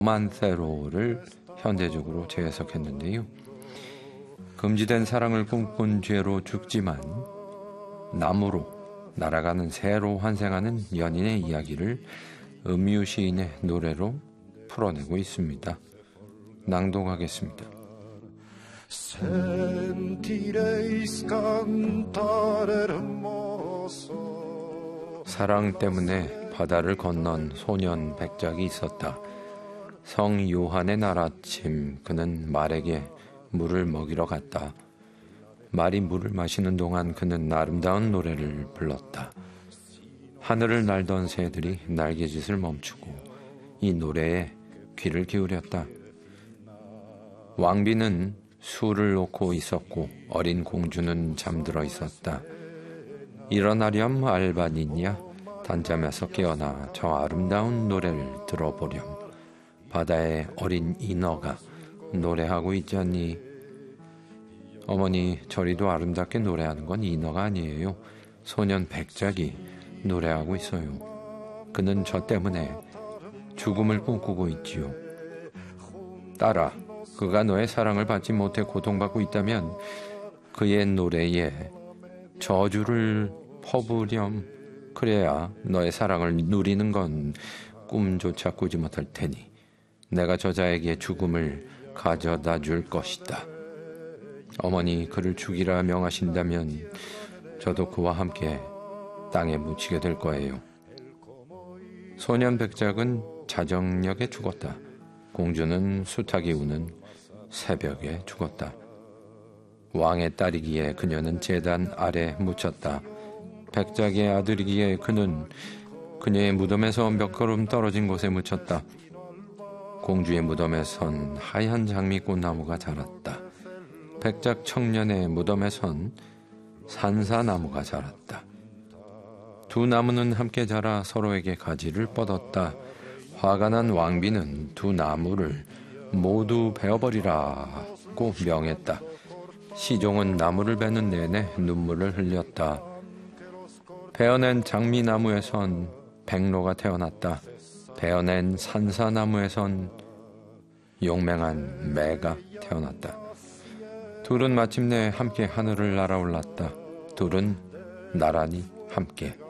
로만세로를 현대적으로 재해석했는데요. 금지된 사랑을 꿈꾼 죄로 죽지만 나무로 날아가는 새로 환생하는 연인의 이야기를 음유 시인의 노래로 풀어내고 있습니다. 낭독하겠습니다. 사랑 때문에 바다를 건넌 소년 백작이 있었다. 성 요한의 날 아침 그는 말에게 물을 먹이러 갔다. 말이 물을 마시는 동안 그는 아름다운 노래를 불렀다. 하늘을 날던 새들이 날개짓을 멈추고 이 노래에 귀를 기울였다. 왕비는 술을 놓고 있었고 어린 공주는 잠들어 있었다. 일어나렴 알바니냐, 단잠에서 깨어나 저 아름다운 노래를 들어보렴. 바다의 어린 인어가 노래하고 있지 않니? 어머니, 저리도 아름답게 노래하는 건 인어가 아니에요. 소년 백작이 노래하고 있어요. 그는 저 때문에 죽음을 꿈꾸고 있지요. 딸아, 그가 너의 사랑을 받지 못해 고통받고 있다면 그의 노래에 저주를 퍼부렴. 그래야 너의 사랑을 누리는 건 꿈조차 꾸지 못할 테니 내가 저자에게 죽음을 가져다 줄 것이다. 어머니, 그를 죽이라 명하신다면 저도 그와 함께 땅에 묻히게 될 거예요. 소년 백작은 자정녘에 죽었다. 공주는 수탉이 우는 새벽에 죽었다. 왕의 딸이기에 그녀는 제단 아래 묻혔다. 백작의 아들이기에 그는 그녀의 무덤에서 몇 걸음 떨어진 곳에 묻혔다. 공주의 무덤에선 하얀 장미꽃나무가 자랐다. 백작 청년의 무덤에선 산사나무가 자랐다. 두 나무는 함께 자라 서로에게 가지를 뻗었다. 화가 난 왕비는 두 나무를 모두 베어버리라고 명했다. 시종은 나무를 베는 내내 눈물을 흘렸다. 베어낸 장미나무에선 백로가 태어났다. 베어낸 산사나무에선 용맹한 매가 태어났다. 둘은 마침내 함께 하늘을 날아올랐다. 둘은 나란히 함께